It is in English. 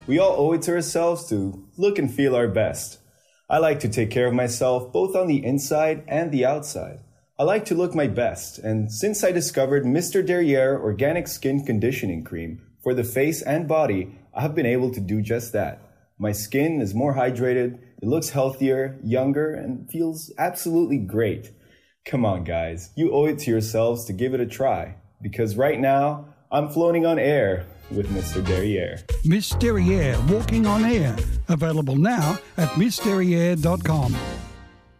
We all owe it to ourselves to look and feel our best. I like to take care of myself both on the inside and the outside. I like to look my best, and since I discovered Mr. Derriere Organic Skin Conditioning Cream for the face and body, I have been able to do just that. My skin is more hydrated, it looks healthier, younger, and feels absolutely great. Come on, guys, you owe it to yourselves to give it a try, because right now, I'm floating on air with Mr. Derriere. Miss Derriere Walking on Air. Available now at missderriere.com.